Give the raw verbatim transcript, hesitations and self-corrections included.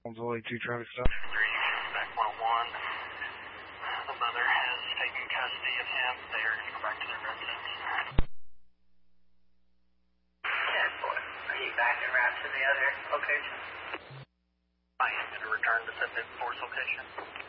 Only two traffic stop. three, back one one. The mother has taken custody of him. They are going to go back to their residence. ten four. Are you back en route to the other location? I am going to return to subject force location.